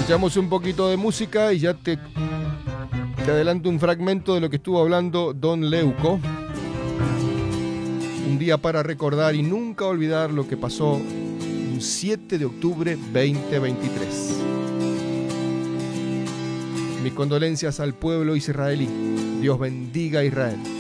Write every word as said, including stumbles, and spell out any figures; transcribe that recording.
Escuchamos un poquito de música y ya te, te adelanto un fragmento de lo que estuvo hablando Don Leuco. Un día para recordar y nunca olvidar lo que pasó un siete de octubre veinte veintitrés. Mis condolencias al pueblo israelí. Dios bendiga a Israel.